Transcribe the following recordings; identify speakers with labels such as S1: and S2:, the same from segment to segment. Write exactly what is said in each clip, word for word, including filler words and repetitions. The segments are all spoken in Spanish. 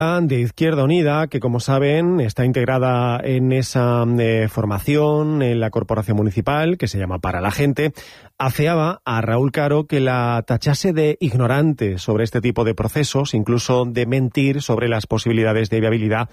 S1: de Izquierda Unida, que como saben está integrada en esa eh, formación en la corporación municipal, que se llama Para la Gente, afeaba a Raúl Caro que la tachase de ignorante sobre este tipo de procesos, incluso de mentir sobre las posibilidades de viabilidad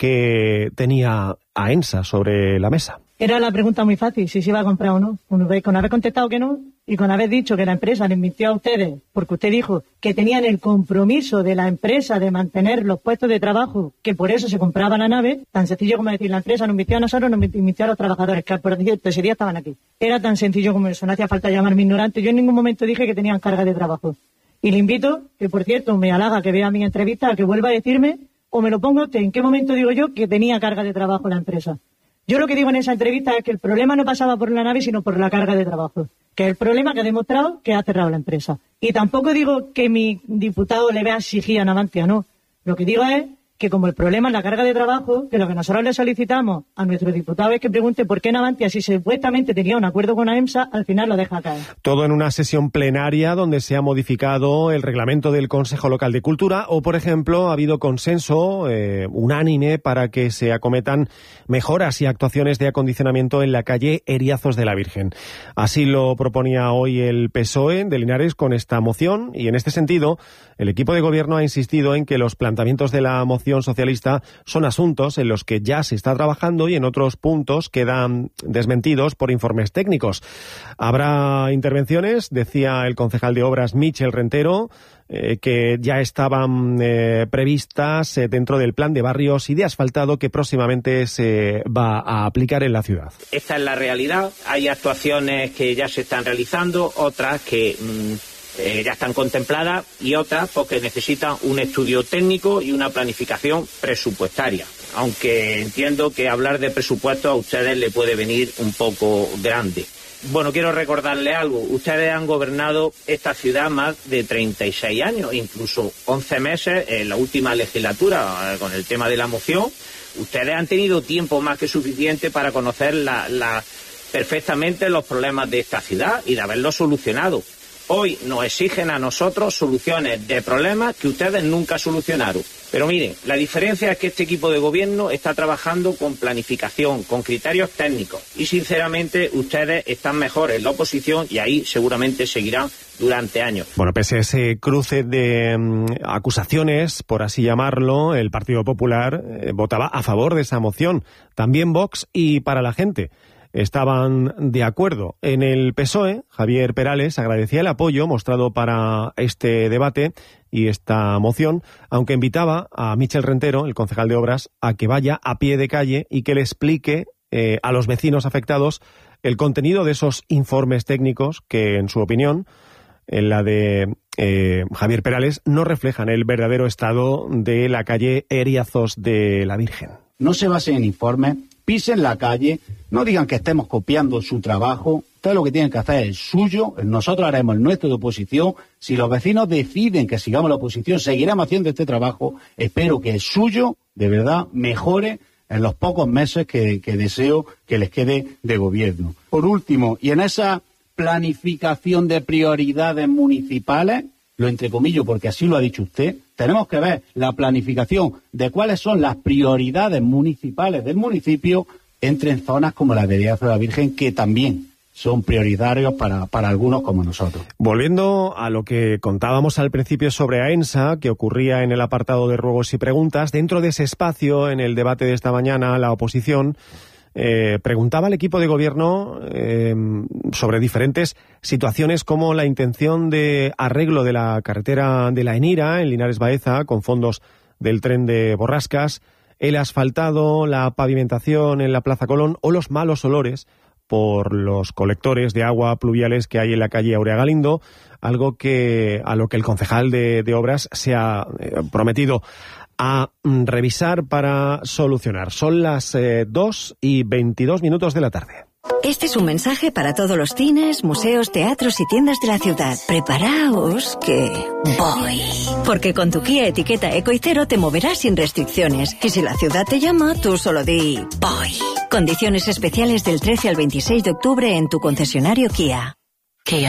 S1: que tenía AENSA sobre la mesa.
S2: Era la pregunta muy fácil, si se iba a comprar o no. Con haber contestado que no y con haber dicho que la empresa les mintió a ustedes, porque usted dijo que tenían el compromiso de la empresa de mantener los puestos de trabajo, que por eso se compraba la nave, tan sencillo como decir, la empresa nos mintió a nosotros, nos mintió a los trabajadores, que por cierto ese día estaban aquí. Era tan sencillo como eso, no hacía falta llamarme ignorante. Yo en ningún momento dije que tenían carga de trabajo. Y le invito, que por cierto me halaga que vea mi entrevista, a que vuelva a decirme, o me lo ponga usted, en qué momento digo yo que tenía carga de trabajo la empresa. Yo lo que digo en esa entrevista es que el problema no pasaba por la nave, sino por la carga de trabajo. Que el problema que ha demostrado que ha cerrado la empresa. Y tampoco digo que mi diputado le vea exigir a Navantia, no. Lo que digo es que como el problema es la carga de trabajo, que lo que nosotros le solicitamos a nuestro diputado es que pregunte por qué Navantia, si supuestamente tenía un acuerdo con AEMSA, al final lo deja caer.
S1: Todo en una sesión plenaria donde se ha modificado el reglamento del Consejo Local de Cultura o, por ejemplo, ha habido consenso eh, unánime para que se acometan mejoras y actuaciones de acondicionamiento en la calle Eriazos de la Virgen. Así lo proponía hoy el P S O E de Linares con esta moción y, en este sentido, el equipo de gobierno ha insistido en que los planteamientos de la moción socialista son asuntos en los que ya se está trabajando y en otros puntos quedan desmentidos por informes técnicos. Habrá intervenciones, decía el concejal de Obras Michel Rentero, eh, que ya estaban eh, previstas eh, dentro del plan de barrios y de asfaltado que próximamente se va a aplicar en la ciudad.
S3: Esta es la realidad. Hay actuaciones que ya se están realizando, otras que Mmm, Eh, ya están contempladas y otras porque necesitan un estudio técnico y una planificación presupuestaria. Aunque entiendo que hablar de presupuesto a ustedes le puede venir un poco grande. Bueno, quiero recordarle algo. Ustedes han gobernado esta ciudad más de treinta y seis años, incluso once meses en la última legislatura, eh, con el tema de la moción. Ustedes han tenido tiempo más que suficiente para conocer la, la, perfectamente los problemas de esta ciudad y de haberlos solucionado. Hoy nos exigen a nosotros soluciones de problemas que ustedes nunca solucionaron. Pero miren, la diferencia es que este equipo de gobierno está trabajando con planificación, con criterios técnicos. Y sinceramente ustedes están mejor en la oposición y ahí seguramente seguirán durante años.
S1: Bueno, pese a ese cruce de um, acusaciones, por así llamarlo, el Partido Popular eh, votaba a favor de esa moción. También Vox y Para la Gente estaban de acuerdo. En el P S O E, Javier Perales agradecía el apoyo mostrado para este debate y esta moción, aunque invitaba a Michel Rentero, el concejal de Obras, a que vaya a pie de calle y que le explique eh, a los vecinos afectados el contenido de esos informes técnicos que, en su opinión, en la de eh, Javier Perales, no reflejan el verdadero estado de la calle Eriazos de la Virgen.
S4: No se basen en informes, pisen la calle, no digan que estemos copiando su trabajo. Ustedes lo que tienen que hacer es el suyo, nosotros haremos el nuestro de oposición. Si los vecinos deciden que sigamos la oposición, seguiremos haciendo este trabajo. Espero que el suyo, de verdad, mejore en los pocos meses que, que deseo que les quede de gobierno. Por último, y en esa planificación de prioridades municipales, lo entrecomillo porque así lo ha dicho usted, tenemos que ver la planificación de cuáles son las prioridades municipales del municipio entre en zonas como la de Eriazos de la Virgen, que también son prioritarios para, para algunos como nosotros.
S1: Volviendo a lo que contábamos al principio sobre AENSA, que ocurría en el apartado de ruegos y preguntas, dentro de ese espacio, en el debate de esta mañana, la oposición Eh, preguntaba al equipo de gobierno eh, sobre diferentes situaciones como la intención de arreglo de la carretera de la Enira en Linares Baeza con fondos del tren de Borrascas, el asfaltado, la pavimentación en la Plaza Colón o los malos olores por los colectores de agua pluviales que hay en la calle Aurea Galindo, algo que a lo que el concejal de, de Obras se ha eh, prometido a revisar para solucionar. Son las eh, dos y veintidós minutos de la tarde.
S5: Este es un mensaje para todos los cines, museos, teatros y tiendas de la ciudad. Preparaos que voy. Porque con tu Kia etiqueta Eco y Cero te moverás sin restricciones. Y si la ciudad te llama, tú solo di voy. Condiciones especiales del trece al veintiséis de octubre en tu concesionario Kia.
S6: Kia.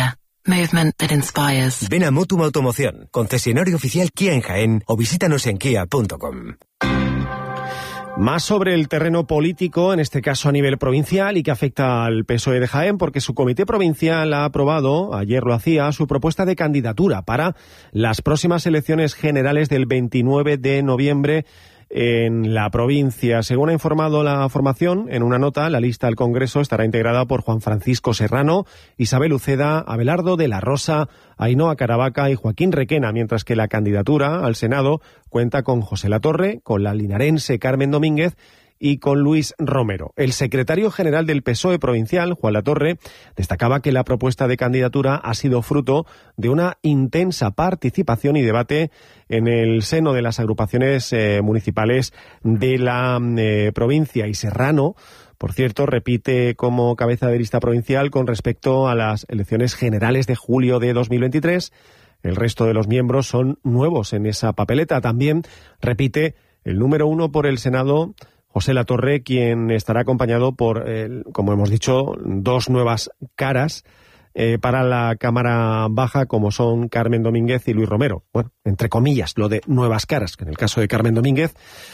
S6: Movement that inspires.
S7: Ven a Motum Automoción, concesionario oficial Kia en Jaén, o visítanos en kia punto com.
S1: Más sobre el terreno político, en este caso a nivel provincial, y que afecta al P S O E de Jaén, porque su comité provincial ha aprobado, ayer lo hacía, su propuesta de candidatura para las próximas elecciones generales del veintinueve de noviembre en la provincia. Según ha informado la formación, en una nota, la lista al Congreso estará integrada por Juan Francisco Serrano, Isabel Uceda, Abelardo de la Rosa, Ainhoa Caravaca y Joaquín Requena, mientras que la candidatura al Senado cuenta con José Latorre, con la linarense Carmen Domínguez y con Luis Romero. El secretario general del P S O E provincial, Juan Latorre, destacaba que la propuesta de candidatura ha sido fruto de una intensa participación y debate en el seno de las agrupaciones eh, municipales de la eh, provincia. Y Serrano, por cierto, repite como cabeza de lista provincial con respecto a las elecciones generales de julio de dos mil veintitrés. El resto de los miembros son nuevos en esa papeleta. También repite el número uno por el Senado, José Latorre, quien estará acompañado por, eh, como hemos dicho, dos nuevas caras eh, para la Cámara Baja, como son Carmen Domínguez y Luis Romero. Bueno, entre comillas, lo de nuevas caras, que en el caso de Carmen Domínguez,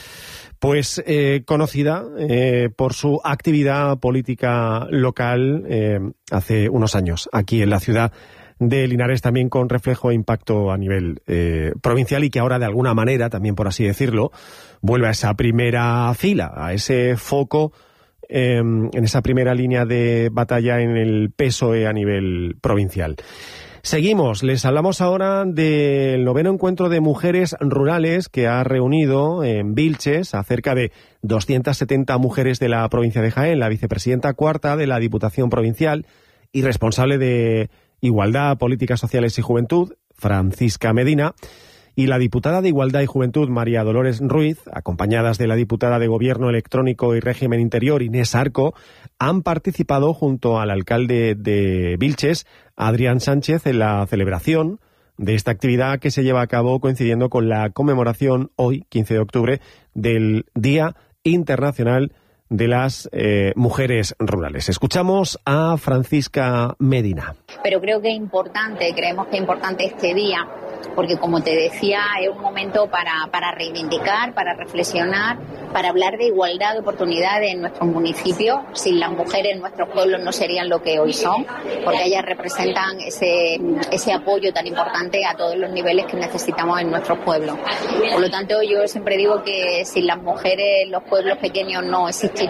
S1: pues eh, conocida eh, por su actividad política local eh, hace unos años, aquí en la ciudad de Linares, también con reflejo e impacto a nivel eh, provincial, y que ahora de alguna manera, también por así decirlo, vuelve a esa primera fila, a ese foco, eh, en esa primera línea de batalla en el P S O E a nivel provincial. Seguimos, les hablamos ahora del noveno encuentro de mujeres rurales que ha reunido en Vilches a cerca de doscientas setenta mujeres de la provincia de Jaén, la vicepresidenta cuarta de la Diputación Provincial y responsable de Igualdad, Políticas Sociales y Juventud, Francisca Medina, y la diputada de Igualdad y Juventud, María Dolores Ruiz, acompañadas de la diputada de Gobierno Electrónico y Régimen Interior, Inés Arco, han participado junto al alcalde de Vilches, Adrián Sánchez, en la celebración de esta actividad que se lleva a cabo coincidiendo con la conmemoración hoy, quince de octubre, del Día Internacional de las eh, Mujeres Rurales. Escuchamos a Francisca Medina.
S8: Pero creo que es importante, creemos que es importante este día, porque como te decía, es un momento para, para reivindicar, para reflexionar, para hablar de igualdad de oportunidades en nuestros municipios. Sin las mujeres en nuestros pueblos no serían lo que hoy son, porque ellas representan ese, ese apoyo tan importante a todos los niveles que necesitamos en nuestros pueblos. Por lo tanto, yo siempre digo que sin las mujeres los pueblos pequeños no existirían,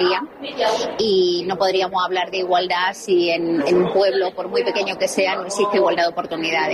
S8: y no podríamos hablar de igualdad si en, en un pueblo, por muy pequeño que sea, no existe igualdad de oportunidades.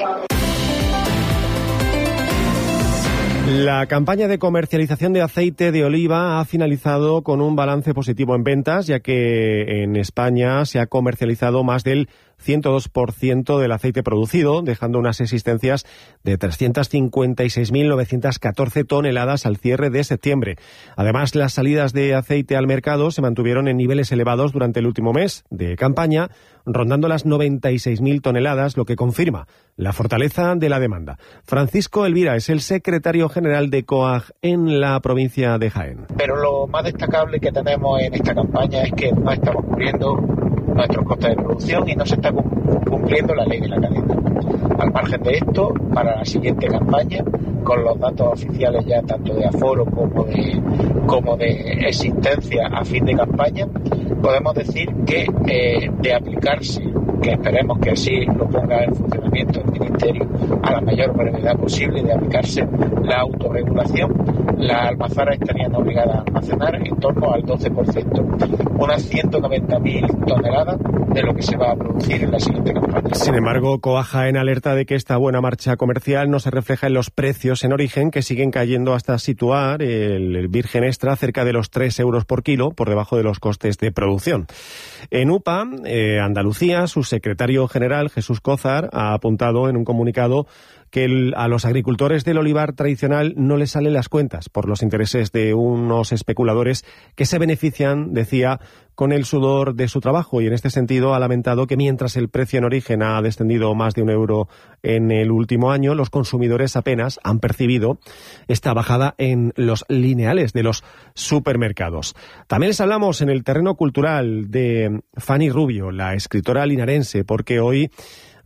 S1: La campaña de comercialización de aceite de oliva ha finalizado con un balance positivo en ventas, ya que en España se ha comercializado más del ciento dos por ciento del aceite producido, dejando unas existencias de trescientas cincuenta y seis mil novecientas catorce toneladas al cierre de septiembre. Además, las salidas de aceite al mercado se mantuvieron en niveles elevados durante el último mes de campaña, rondando las noventa y seis mil toneladas, lo que confirma la fortaleza de la demanda. Francisco Elvira es el secretario general de COAG en la provincia de Jaén.
S9: Pero lo más destacable que tenemos en esta campaña es que no estamos cubriendo nuestros costes de producción y no se está cumpliendo la ley de la cadena. Al margen de esto, para la siguiente campaña, con los datos oficiales ya tanto de aforo como de, como de existencia a fin de campaña, podemos decir que eh, de aplicarse, que esperemos que así lo ponga en funcionamiento el Ministerio a la mayor brevedad posible, de aplicarse la autorregulación, las almazaras estarían obligadas a almacenar en torno al doce por ciento, unas ciento noventa mil toneladas de lo que se va a producir en la siguiente campaña.
S1: Sin embargo, COAG en alerta de que esta buena marcha comercial no se refleja en los precios en origen, que siguen cayendo hasta situar el virgen extra cerca de los tres euros por kilo, por debajo de los costes de producción. En U P A, eh, Andalucía, su secretario general, Jesús Cózar, ha apuntado en un comunicado que el, a los agricultores del olivar tradicional no les salen las cuentas por los intereses de unos especuladores que se benefician, decía, con el sudor de su trabajo, y en este sentido ha lamentado que mientras el precio en origen ha descendido más de un euro en el último año, los consumidores apenas han percibido esta bajada en los lineales de los supermercados. También les hablamos en el terreno cultural de Fanny Rubio, la escritora linarense, porque hoy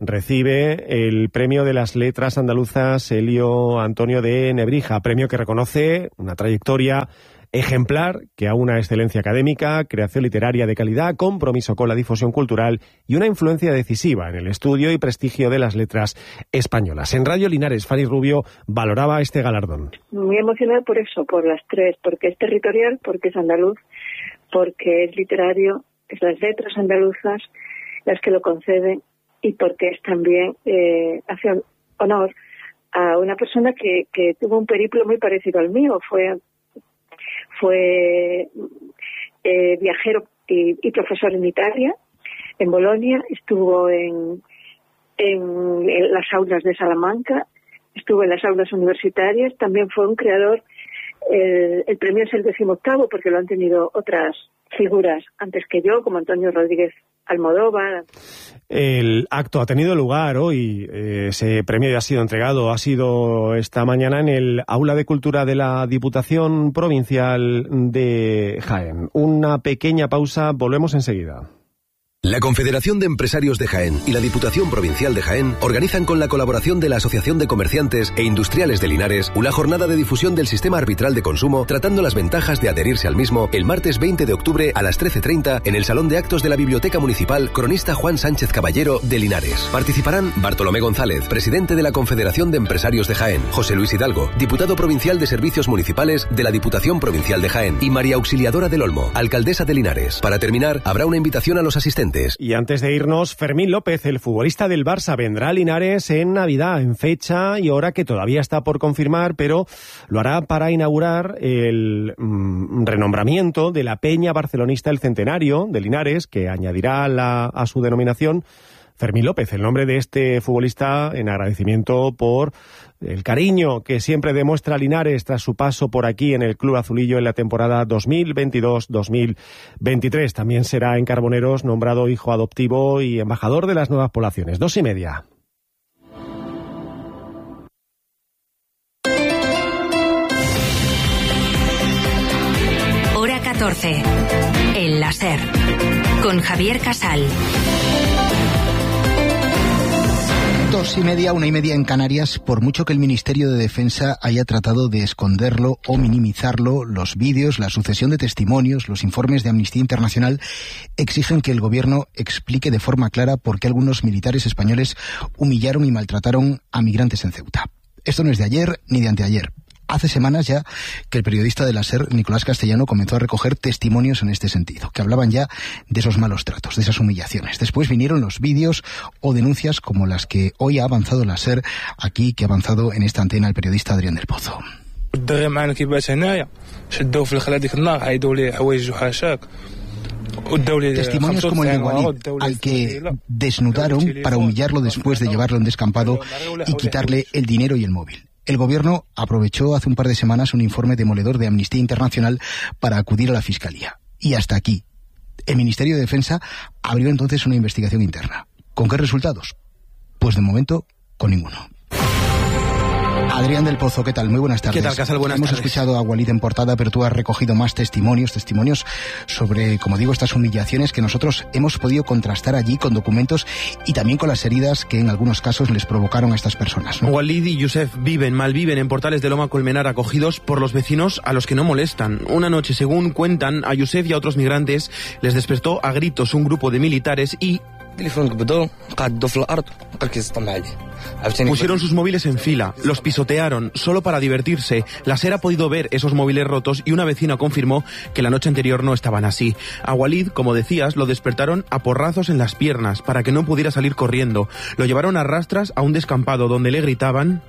S1: recibe el premio de las letras andaluzas Elio Antonio de Nebrija, premio que reconoce una trayectoria ejemplar que aúna excelencia académica, creación literaria de calidad, compromiso con la difusión cultural y una influencia decisiva en el estudio y prestigio de las letras españolas. En Radio Linares, Fari Rubio valoraba este galardón.
S10: Muy emocionada por eso, por las tres, porque es territorial, porque es andaluz, porque es literario, es las letras andaluzas las que lo conceden y porque es también eh, hace honor a una persona que, que tuvo un periplo muy parecido al mío. Fue Fue eh, viajero y, y profesor en Italia, en Bolonia, estuvo en, en, en las aulas de Salamanca, estuvo en las aulas universitarias, también fue un creador. El, el premio es el decimoctavo porque lo han tenido otras figuras antes que yo, como Antonio Rodríguez Almodóvar.
S1: El acto ha tenido lugar hoy, eh, ese premio ya ha sido entregado, ha sido esta mañana en el Aula de Cultura de la Diputación Provincial de Jaén. Una pequeña pausa, volvemos enseguida.
S11: La Confederación de Empresarios de Jaén y la Diputación Provincial de Jaén organizan con la colaboración de la Asociación de Comerciantes e Industriales de Linares una jornada de difusión del sistema arbitral de consumo tratando las ventajas de adherirse al mismo el martes veinte de octubre a las trece treinta en el Salón de Actos de la Biblioteca Municipal Cronista Juan Sánchez Caballero de Linares. Participarán Bartolomé González, presidente de la Confederación de Empresarios de Jaén, José Luis Hidalgo, diputado provincial de Servicios Municipales de la Diputación Provincial de Jaén y María Auxiliadora del Olmo, alcaldesa de Linares. Para terminar, habrá una invitación a los asistentes.
S1: Y antes de irnos, Fermín López, el futbolista del Barça, vendrá a Linares en Navidad, en fecha y hora que todavía está por confirmar, pero lo hará para inaugurar el mm, renombramiento de la Peña Barcelonista El Centenario de Linares, que añadirá la, a su denominación Fermín López, el nombre de este futbolista, en agradecimiento por el cariño que siempre demuestra Linares tras su paso por aquí en el Club Azulillo en la temporada dos mil veintidós dos mil veintitrés. También será en Carboneros nombrado hijo adoptivo y embajador de las nuevas poblaciones. Dos y media.
S5: Hora catorce. El láser. Con Javier Casal.
S12: Dos y media, una y media en Canarias. Por mucho que el Ministerio de Defensa haya tratado de esconderlo o minimizarlo, los vídeos, la sucesión de testimonios, los informes de Amnistía Internacional exigen que el gobierno explique de forma clara por qué algunos militares españoles humillaron y maltrataron a migrantes en Ceuta. Esto no es de ayer ni de anteayer. Hace semanas ya que el periodista de la SER, Nicolás Castellano, comenzó a recoger testimonios en este sentido, que hablaban ya de esos malos tratos, de esas humillaciones. Después vinieron los vídeos o denuncias como las que hoy ha avanzado la SER aquí, que ha avanzado en esta antena el periodista Adrián del Pozo. Testimonios como el de Walid, al que desnudaron para humillarlo después de llevarlo a un descampado y quitarle el dinero y el móvil. El gobierno aprovechó hace un par de semanas un informe demoledor de Amnistía Internacional para acudir a la Fiscalía. Y hasta aquí. El Ministerio de Defensa abrió entonces una investigación interna. ¿Con qué resultados? Pues de momento, con ninguno. Adrián del Pozo, ¿qué tal? Muy buenas tardes.
S13: ¿Qué tal, Casal? Buenas
S12: Hemos
S13: tardes.
S12: escuchado a Walid en portada, pero tú has recogido más testimonios, testimonios sobre, como digo, estas humillaciones que nosotros hemos podido contrastar allí con documentos y también con las heridas que en algunos casos les provocaron a estas personas, ¿no?
S13: Walid y Yusef viven, malviven en Portales de Loma Colmenar, acogidos por los vecinos a los que no molestan. Una noche, según cuentan, a Yusef y a otros migrantes les despertó a gritos un grupo de militares y pusieron sus móviles en fila, los pisotearon, solo para divertirse. La SER ha podido ver esos móviles rotos y una vecina confirmó que la noche anterior no estaban así. A Walid, como decías, lo despertaron a porrazos en las piernas para que no pudiera salir corriendo. Lo llevaron a rastras a un descampado donde le gritaban...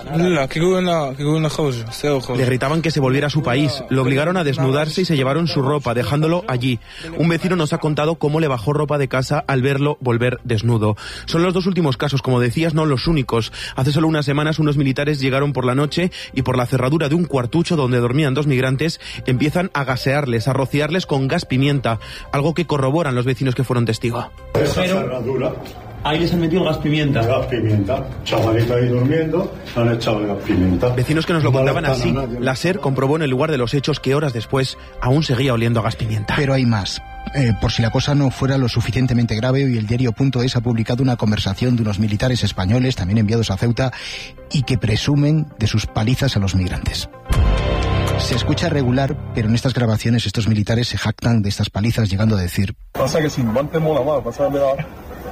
S13: Le gritaban que se volviera a su país, lo obligaron a desnudarse y se llevaron su ropa, dejándolo allí. Un vecino nos ha contado cómo le bajó ropa de casa al verlo volver desnudo. Son los dos últimos casos, como decías, no los únicos. Hace solo unas semanas unos militares llegaron por la noche y por la cerradura de un cuartucho donde dormían dos migrantes empiezan a gasearles, a rociarles con gas pimienta, algo que corroboran los vecinos que fueron testigos.
S14: Esa cerradura...
S13: Ahí les han metido gas pimienta.
S14: Gas pimienta. Chavalito ahí durmiendo, han echado el gas pimienta.
S13: Vecinos que nos lo contaban así. La SER comprobó en el lugar de los hechos que horas después aún seguía oliendo a gas pimienta.
S12: Pero hay más. Eh, por si la cosa no fuera lo suficientemente grave, hoy el diario.es ha publicado una conversación de unos militares españoles, también enviados a Ceuta, y que presumen de sus palizas a los migrantes. Se escucha regular, pero en estas grabaciones estos militares se jactan de estas palizas, llegando a decir:
S15: pasa que sin guantes mola más, pasa que me da...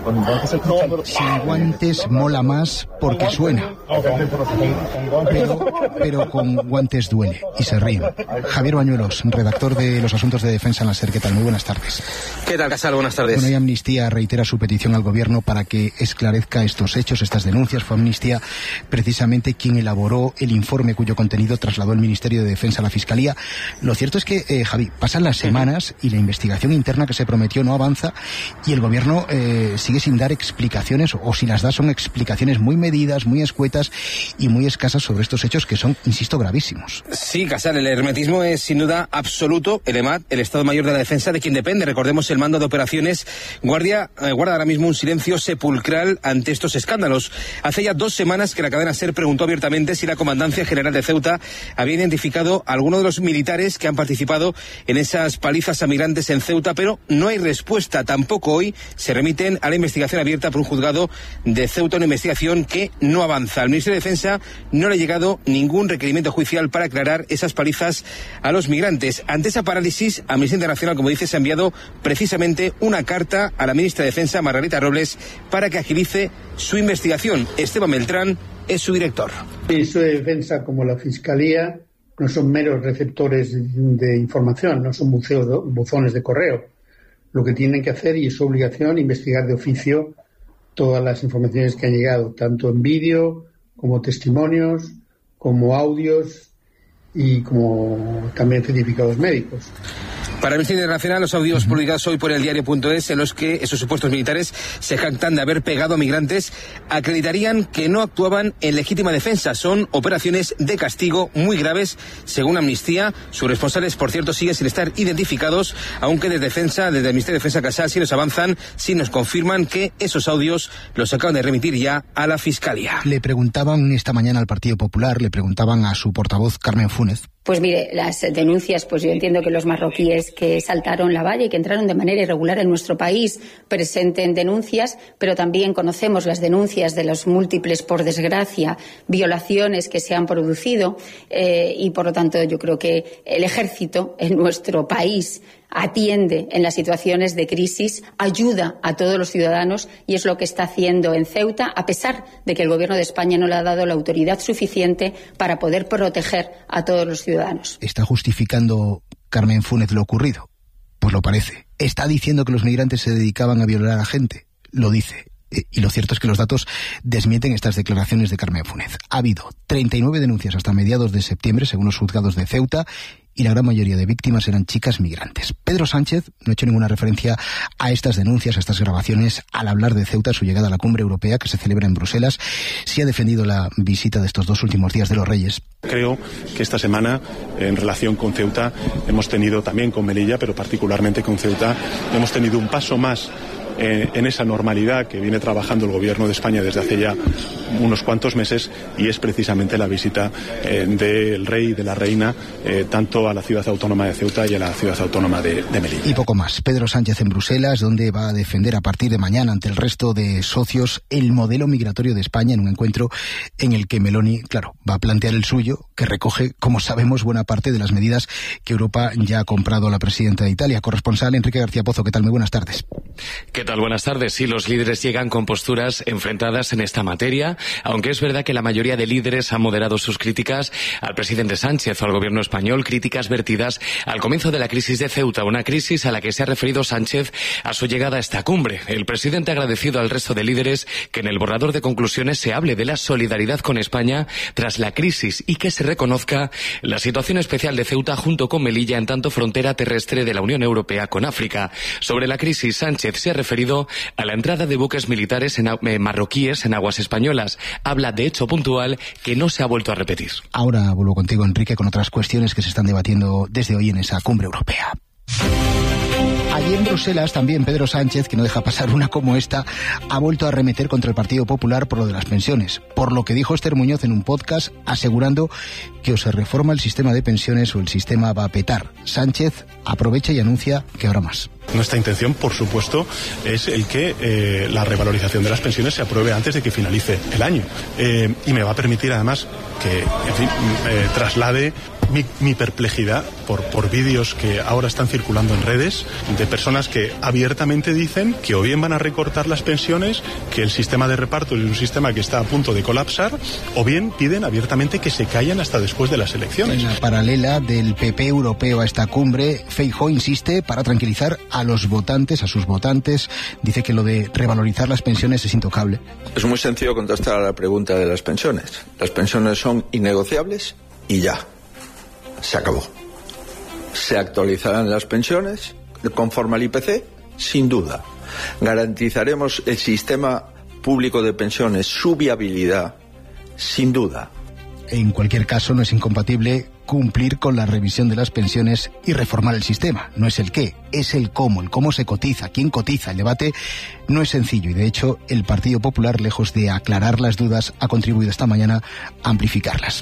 S12: Sin guantes mola más porque suena, pero, pero con guantes duele, y se ríen. Javier Bañuelos, redactor de los asuntos de defensa en la SER, ¿qué tal? Muy buenas tardes.
S16: ¿Qué tal, Casal? Buenas tardes.
S12: Bueno, y Amnistía reitera su petición al gobierno para que esclarezca estos hechos, estas denuncias. Fue Amnistía precisamente quien elaboró el informe cuyo contenido trasladó el Ministerio de Defensa a la Fiscalía. Lo cierto es que, eh, Javi, pasan las semanas y la investigación interna que se prometió no avanza, y el gobierno eh, sigue sin dar explicaciones, o si las da son explicaciones muy medidas, muy escuetas y muy escasas sobre estos hechos que son, insisto, gravísimos.
S16: Sí, Casal, el hermetismo es sin duda absoluto. El EMAD, el Estado Mayor de la Defensa, de quien depende, recordemos, el mando de operaciones, guardia, eh, guarda ahora mismo un silencio sepulcral ante estos escándalos. Hace ya dos semanas que la cadena SER preguntó abiertamente si la Comandancia General de Ceuta había identificado a alguno de los militares que han participado en esas palizas a migrantes en Ceuta, pero no hay respuesta. Tampoco hoy se remiten a la investigación abierta por un juzgado de Ceuta, una investigación que no avanza. Al Ministerio de Defensa no le ha llegado ningún requerimiento judicial para aclarar esas palizas a los migrantes. Ante esa parálisis, Amnistía Internacional, como dices, ha enviado precisamente una carta a la ministra de Defensa, Margarita Robles, para que agilice su investigación. Esteban Beltrán es su director.
S17: El Ministerio de Defensa, como la Fiscalía, no son meros receptores de información, no son buceos, buzones de correo. Lo que tienen que hacer, y es su obligación, investigar de oficio todas las informaciones que han llegado, tanto en vídeo, como testimonios, como audios y como también certificados médicos.
S16: Para Amnistía Internacional, los audios uh-huh. publicados hoy por el diario.es, en los que esos supuestos militares se jactan de haber pegado a migrantes, acreditarían que no actuaban en legítima defensa. Son operaciones de castigo muy graves, según Amnistía. Sus responsables, por cierto, siguen sin estar identificados, aunque desde Defensa, desde el Ministerio de Defensa Casal, sí nos avanzan, sí nos confirman que esos audios los acaban de remitir ya a la Fiscalía.
S12: Le preguntaban esta mañana al Partido Popular, le preguntaban a su portavoz, Carmen Fúnez.
S18: Pues mire, las denuncias, pues yo entiendo que los marroquíes que saltaron la valla y que entraron de manera irregular en nuestro país presenten denuncias, pero también conocemos las denuncias de los múltiples, por desgracia, violaciones que se han producido eh, y, por lo tanto, yo creo que el ejército en nuestro país atiende en las situaciones de crisis, ayuda a todos los ciudadanos, y es lo que está haciendo en Ceuta, a pesar de que el Gobierno de España no le ha dado la autoridad suficiente para poder proteger a todos los ciudadanos.
S12: ¿Está justificando Carmen Fúnez lo ocurrido? Pues lo parece. ¿Está diciendo que los migrantes se dedicaban a violar a gente? Lo dice. Y lo cierto es que los datos desmienten estas declaraciones de Carmen Fúnez. Ha habido treinta y nueve denuncias hasta mediados de septiembre, según los juzgados de Ceuta, y la gran mayoría de víctimas eran chicas migrantes. Pedro Sánchez no ha hecho ninguna referencia a estas denuncias, a estas grabaciones, al hablar de Ceuta, su llegada a la cumbre europea que se celebra en Bruselas. Sí ha defendido la visita de estos dos últimos días de los Reyes.
S19: Creo que esta semana, en relación con Ceuta, hemos tenido también con Melilla, pero particularmente con Ceuta, hemos tenido un paso más Eh, en esa normalidad que viene trabajando el Gobierno de España desde hace ya unos cuantos meses, y es precisamente la visita eh, del rey y de la reina eh, tanto a la ciudad autónoma de Ceuta y a la ciudad autónoma de, de Melilla.
S12: Y poco más. Pedro Sánchez en Bruselas, donde va a defender a partir de mañana ante el resto de socios el modelo migratorio de España, en un encuentro en el que Meloni, claro, va a plantear el suyo, que recoge, como sabemos, buena parte de las medidas que Europa ya ha comprado a la presidenta de Italia. Corresponsal Enrique García Pozo, ¿qué tal? Muy buenas tardes.
S20: ¿Qué tal? Buenas tardes. Sí, los líderes llegan con posturas enfrentadas en esta materia, aunque es verdad que la mayoría de líderes han moderado sus críticas al presidente Sánchez o al gobierno español, críticas vertidas al comienzo de la crisis de Ceuta, una crisis a la que se ha referido Sánchez a su llegada a esta cumbre. El presidente ha agradecido al resto de líderes que en el borrador de conclusiones se hable de la solidaridad con España tras la crisis y que se reconozca la situación especial de Ceuta junto con Melilla, en tanto frontera terrestre de la Unión Europea con África. Sobre la crisis, Sánchez se ha referido a la entrada de buques militares en, eh, marroquíes en aguas españolas. Habla de hecho puntual que no se ha vuelto a repetir.
S12: Ahora vuelvo contigo, Enrique, con otras cuestiones que se están debatiendo desde hoy en esa cumbre europea. Ayer Y en Bruselas también Pedro Sánchez, que no deja pasar una como esta, ha vuelto a arremeter contra el Partido Popular por lo de las pensiones, por lo que dijo Esther Muñoz en un podcast, asegurando que o se reforma el sistema de pensiones o el sistema va a petar. Sánchez aprovecha y anuncia que habrá más.
S19: Nuestra intención, por supuesto, es el que eh, la revalorización de las pensiones se apruebe antes de que finalice el año. Eh, y me va a permitir, además, que, en fin, eh, traslade mi, mi perplejidad por, por vídeos que ahora están circulando en redes de personas que abiertamente dicen que o bien van a recortar las pensiones, que el sistema de reparto es un sistema que está a punto de colapsar, o bien piden abiertamente que se callen hasta después de las elecciones.
S12: En la paralela del P P europeo a esta cumbre, Feijóo insiste para tranquilizar a los votantes, a sus votantes, dice que lo de revalorizar las pensiones es intocable.
S21: Es muy sencillo contestar a la pregunta de las pensiones. Las pensiones son innegociables y ya. Se acabó. ¿Se actualizarán las pensiones conforme al I P C? Sin duda. ¿Garantizaremos el sistema público de pensiones, su viabilidad? Sin duda.
S12: En cualquier caso, no es incompatible cumplir con la revisión de las pensiones y reformar el sistema. No es el qué, es el cómo, el cómo se cotiza, quién cotiza. El debate no es sencillo y, de hecho, el Partido Popular, lejos de aclarar las dudas, ha contribuido esta mañana a amplificarlas.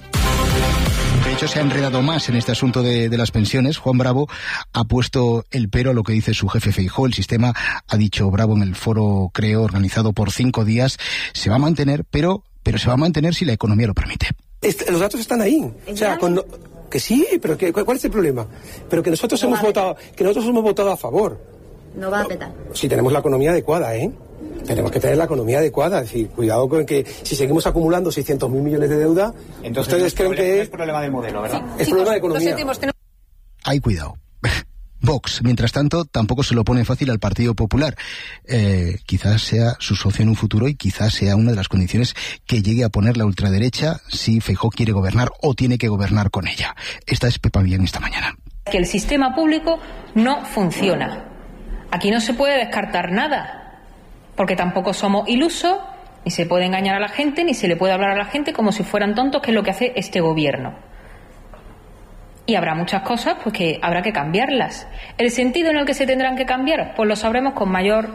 S12: De hecho, se ha enredado más en este asunto de, de las pensiones. Juan Bravo ha puesto el pero a lo que dice su jefe Feijóo. El sistema, ha dicho Bravo en el foro Creo, organizado por cinco días, se va a mantener, pero, pero se va a mantener si la economía lo permite.
S22: Este, los datos están ahí. O sea, con, que sí, pero que, ¿cuál es el problema? Pero que nosotros no hemos votado, que nosotros hemos votado a favor.
S23: No va a petar.
S22: Si tenemos la economía adecuada, ¿eh? Tenemos que tener la economía adecuada. Es decir, cuidado con que si seguimos acumulando seiscientos mil millones de deuda,
S24: entonces
S22: ustedes creen
S24: problema,
S22: que
S24: no es problema del modelo, ¿verdad?
S22: Sí, es problema de economía.
S12: Hay cuidado. Vox, mientras tanto, tampoco se lo pone fácil al Partido Popular. Eh, quizás sea su socio en un futuro y quizás sea una de las condiciones que llegue a poner la ultraderecha si Feijóo quiere gobernar o tiene que gobernar con ella. Esta es Pepa Millán esta mañana.
S25: Que el sistema público no funciona. Aquí no se puede descartar nada, porque tampoco somos ilusos, ni se puede engañar a la gente, ni se le puede hablar a la gente como si fueran tontos, que es lo que hace este gobierno. Y habrá muchas cosas pues que habrá que cambiarlas. ¿El sentido en el que se tendrán que cambiar? Pues lo sabremos con mayor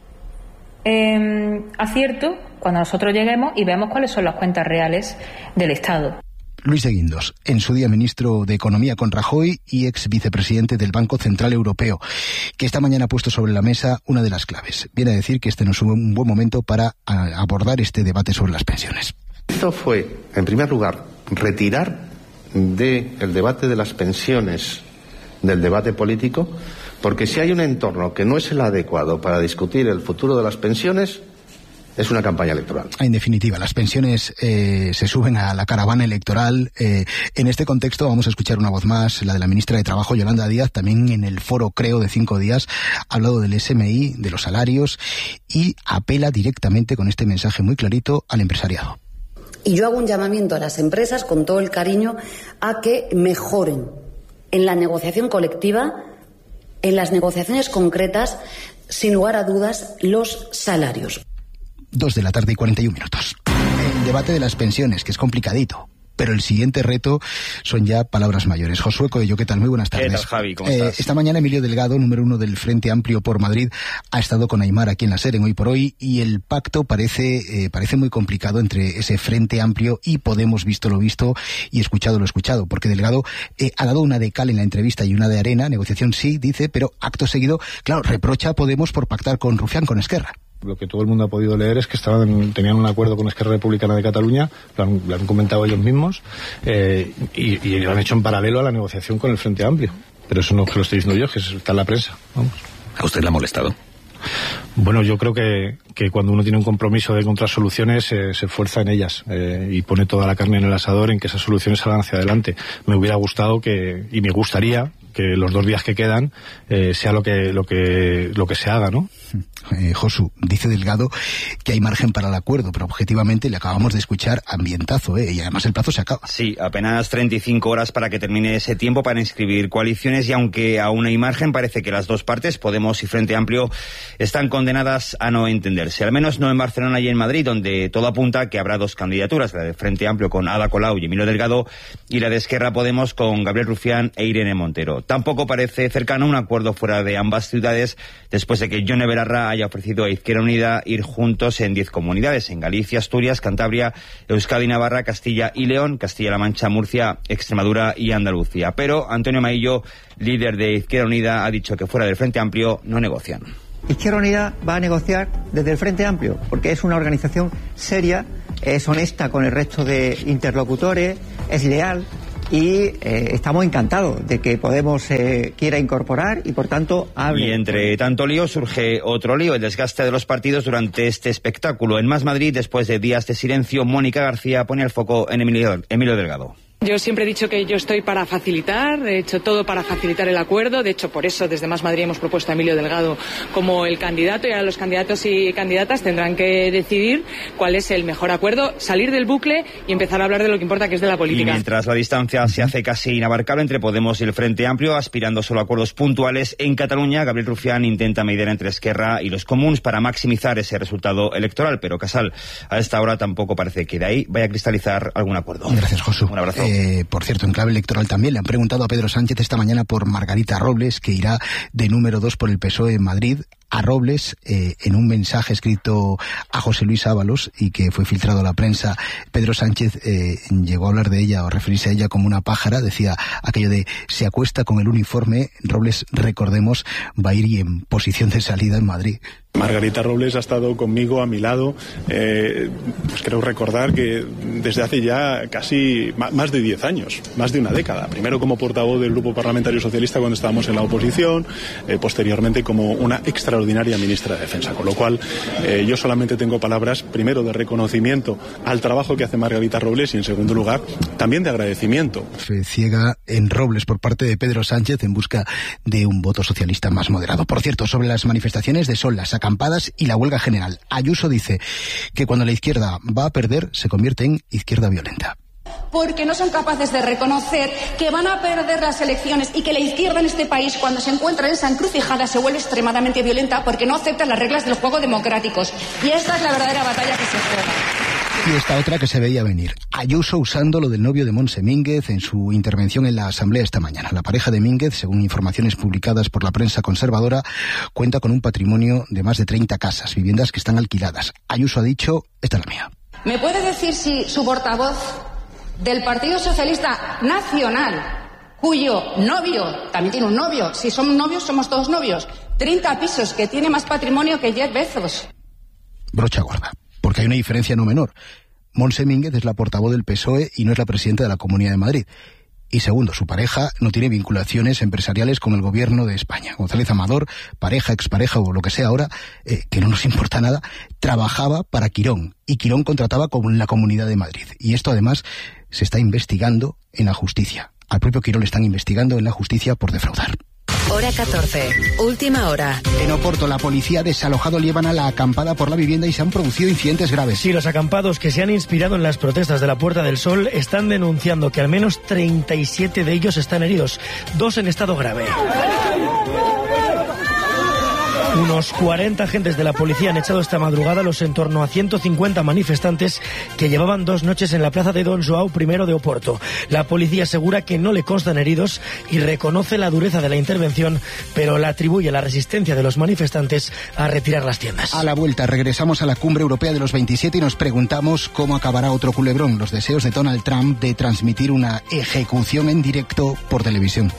S25: eh, acierto cuando nosotros lleguemos y veamos cuáles son las cuentas reales del Estado.
S12: Luis de Guindos, en su día ministro de Economía con Rajoy y ex vicepresidente del Banco Central Europeo, que esta mañana ha puesto sobre la mesa una de las claves. Viene a decir que este no es un buen momento para abordar este debate sobre las pensiones.
S26: Esto fue, en primer lugar, retirar del debate de las pensiones del debate político, porque si hay un entorno que no es el adecuado para discutir el futuro de las pensiones, es una campaña electoral.
S12: En definitiva, las pensiones eh, se suben a la caravana electoral. Eh, en este contexto vamos a escuchar una voz más, la de la ministra de Trabajo, Yolanda Díaz, también en el foro Creo de cinco días, ha hablado del S M I, de los salarios y apela directamente con este mensaje muy clarito al empresariado.
S23: Y yo hago un llamamiento a las empresas con todo el cariño a que mejoren en la negociación colectiva, en las negociaciones concretas, sin lugar a dudas, los salarios.
S12: Dos de la tarde y cuarenta y un minutos. El debate de las pensiones, que es complicadito. Pero el siguiente reto son ya palabras mayores. Josué Coello, ¿qué tal? Muy buenas tardes.
S27: ¿Qué tal, Javi? ¿Cómo
S12: eh,
S27: estás?
S12: Esta mañana Emilio Delgado, número uno del Frente Amplio por Madrid, ha estado con Aimar aquí en la SER en Hoy por Hoy, y el pacto parece eh, parece muy complicado entre ese Frente Amplio y Podemos, visto lo visto y escuchado lo escuchado, porque Delgado eh, ha dado una de cal en la entrevista y una de arena. Negociación sí, dice, pero acto seguido, claro, reprocha a Podemos por pactar con Rufián, con Esquerra.
S28: Lo que todo el mundo ha podido leer es que estaban tenían un acuerdo con Esquerra Republicana de Cataluña, lo han, lo han comentado ellos mismos, eh, y, y lo han hecho en paralelo a la negociación con el Frente Amplio. Pero eso no es que lo estoy diciendo yo, que está en la prensa. Vamos.
S29: ¿A usted le ha molestado?
S28: Bueno, yo creo que, que cuando uno tiene un compromiso de encontrar soluciones, eh, se esfuerza en ellas eh, y pone toda la carne en el asador en que esas soluciones salgan hacia adelante. Me hubiera gustado que, y me gustaría, que los dos días que quedan eh, sea lo que lo que lo que se haga, ¿no?
S12: Eh, Josu, dice Delgado que hay margen para el acuerdo, pero objetivamente le acabamos de escuchar ambientazo, ¿eh? Y además el plazo se acaba.
S27: Sí, apenas treinta y cinco horas para que termine ese tiempo para inscribir coaliciones, y aunque aún hay margen, parece que las dos partes, Podemos y Frente Amplio, están condenadas a no entenderse. Al menos no en Barcelona y en Madrid, donde todo apunta a que habrá dos candidaturas, la de Frente Amplio con Ada Colau y Emilio Delgado, y la de Esquerra Podemos con Gabriel Rufián e Irene Montero. Tampoco parece cercano un acuerdo fuera de ambas ciudades después de que Yone Belarra haya ofrecido a Izquierda Unida ir juntos en diez comunidades, en Galicia, Asturias, Cantabria, Euskadi, Navarra, Castilla y León, Castilla-La Mancha, Murcia, Extremadura y Andalucía. Pero Antonio Maillo, líder de Izquierda Unida, ha dicho que fuera del Frente Amplio no negocian.
S2: Izquierda Unida va a negociar desde el Frente Amplio, porque es una organización seria, es honesta con el resto de interlocutores, es leal y eh, estamos encantados de que Podemos eh, quiera incorporar y por tanto hable.
S27: Y entre tanto lío surge otro lío, el desgaste de los partidos durante este espectáculo. En Más Madrid, después de días de silencio, Mónica García pone el foco en Emilio, Emilio Delgado.
S3: Yo siempre he dicho que yo estoy para facilitar, he hecho todo para facilitar el acuerdo. De hecho, por eso desde Más Madrid hemos propuesto a Emilio Delgado como el candidato, y ahora los candidatos y candidatas tendrán que decidir cuál es el mejor acuerdo, salir del bucle y empezar a hablar de lo que importa, que es de la política.
S27: Y mientras la distancia se hace casi inabarcable entre Podemos y el Frente Amplio, aspirando solo a acuerdos puntuales, en Cataluña Gabriel Rufián intenta mediar entre Esquerra y los Comuns para maximizar ese resultado electoral, pero Casal a esta hora tampoco parece que de ahí vaya a cristalizar algún acuerdo.
S12: Gracias, Josu.
S27: Un abrazo.
S12: Eh, por cierto, en clave electoral también le han preguntado a Pedro Sánchez esta mañana por Margarita Robles, que irá de número dos por el P S O E en Madrid. A Robles, eh, en un mensaje escrito a José Luis Ábalos y que fue filtrado a la prensa, Pedro Sánchez eh, llegó a hablar de ella o referirse a ella como una pájara. Decía aquello de se acuesta con el uniforme. Robles, recordemos, va a ir en posición de salida en Madrid.
S19: Margarita Robles ha estado conmigo a mi lado, eh, pues creo recordar que desde hace ya casi más de diez años, más de una década. Primero como portavoz del Grupo Parlamentario Socialista cuando estábamos en la oposición, eh, posteriormente como una extraordinaria ministra de Defensa. Con lo cual, eh, yo solamente tengo palabras, primero de reconocimiento al trabajo que hace Margarita Robles y en segundo lugar, también de agradecimiento.
S12: Se ciega en Robles por parte de Pedro Sánchez en busca de un voto socialista más moderado. Por cierto, sobre las manifestaciones de Sol, las acampadas y la huelga general, Ayuso dice que cuando la izquierda va a perder se convierte en izquierda violenta.
S4: Porque no son capaces de reconocer que van a perder las elecciones y que la izquierda en este país, cuando se encuentra en esa encrucijada, se vuelve extremadamente violenta porque no acepta las reglas del juego democráticos. Y esta es la verdadera batalla que se juega.
S12: Y esta otra que se veía venir. Ayuso usando lo del novio de Montse Mínguez en su intervención en la Asamblea esta mañana. La pareja de Mínguez, según informaciones publicadas por la prensa conservadora, cuenta con un patrimonio de más de treinta casas, viviendas que están alquiladas. Ayuso ha dicho, esta es la mía.
S4: ¿Me puede decir si su portavoz del Partido Socialista Nacional, cuyo novio, también tiene un novio, si somos novios somos todos novios, treinta pisos, que tiene más patrimonio que Jeff Bezos?
S12: Brocha gorda, porque hay una diferencia no menor. Montse Mínguez es la portavoz del P S O E y no es la presidenta de la Comunidad de Madrid. Y segundo, su pareja no tiene vinculaciones empresariales con el gobierno de España. González Amador, pareja, expareja o lo que sea ahora, eh, que no nos importa nada, trabajaba para Quirón. Y Quirón contrataba con la Comunidad de Madrid. Y esto además se está investigando en la justicia. Al propio Quirón le están investigando en la justicia por defraudar.
S5: Hora catorce, última hora.
S12: En Oporto, la policía ha desalojado Liébana la acampada por la vivienda y se han producido incidentes graves.
S6: Sí, los acampados que se han inspirado en las protestas de la Puerta del Sol están denunciando que al menos treinta y siete de ellos están heridos, dos en estado grave. Unos cuarenta agentes de la policía han echado esta madrugada los en torno a ciento cincuenta manifestantes que llevaban dos noches en la plaza de Don João I de Oporto. La policía asegura que no le constan heridos y reconoce la dureza de la intervención, pero la atribuye la resistencia de los manifestantes a retirar las tiendas.
S12: A la vuelta regresamos a la cumbre europea de los veintisiete y nos preguntamos cómo acabará otro culebrón, los deseos de Donald Trump de transmitir una ejecución en directo por televisión.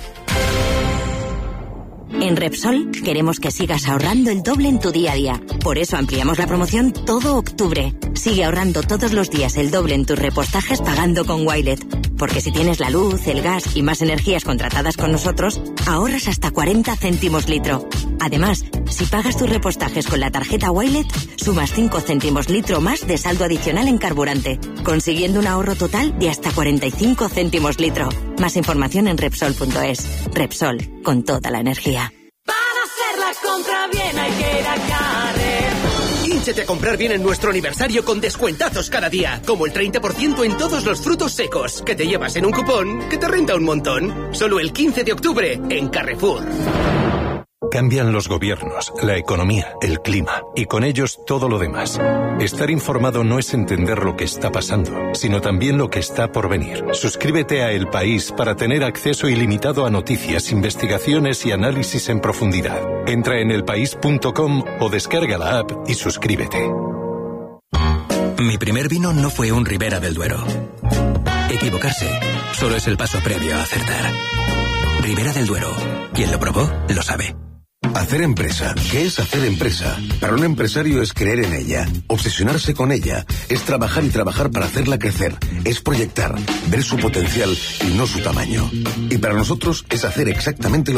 S5: En Repsol queremos que sigas ahorrando el doble en tu día a día. Por eso ampliamos la promoción todo octubre. Sigue ahorrando todos los días el doble en tus repostajes pagando con Wilet. Porque si tienes la luz, el gas y más energías contratadas con nosotros, ahorras hasta cuarenta céntimos litro. Además, si pagas tus repostajes con la tarjeta Wilet, sumas cinco céntimos litro más de saldo adicional en carburante, consiguiendo un ahorro total de hasta cuarenta y cinco céntimos litro. Más información en Repsol punto es. Repsol, con toda la energía.
S7: Para hacer la compra bien hay que ir a Carrefour.
S8: Hínchate a comprar bien en nuestro aniversario con descuentazos cada día, como el treinta por ciento en todos los frutos secos, que te llevas en un cupón que te renta un montón. Solo el quince de octubre en Carrefour.
S1: Cambian los gobiernos, la economía, el clima y con ellos todo lo demás. Estar informado no es entender lo que está pasando, sino también lo que está por venir. Suscríbete a El País para tener acceso ilimitado a noticias, investigaciones y análisis en profundidad. Entra en elpaís punto com o descarga la app y suscríbete.
S9: Mi primer vino no fue un Ribera del Duero. Equivocarse solo es el paso previo a acertar. Ribera del Duero. Quien lo probó, lo sabe.
S10: Hacer empresa. ¿Qué es hacer empresa? Para un empresario es creer en ella, obsesionarse con ella, es trabajar y trabajar para hacerla crecer, es proyectar, ver su potencial y no su tamaño. Y para nosotros es hacer exactamente lo